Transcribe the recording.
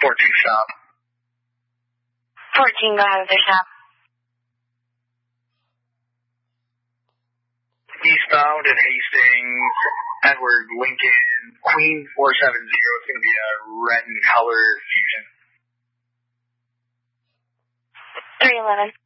shop. 14, go ahead with their shop. Eastbound in Hastings, Edward Lincoln, Queen 470. It's going to be a red and color Fusion. 311.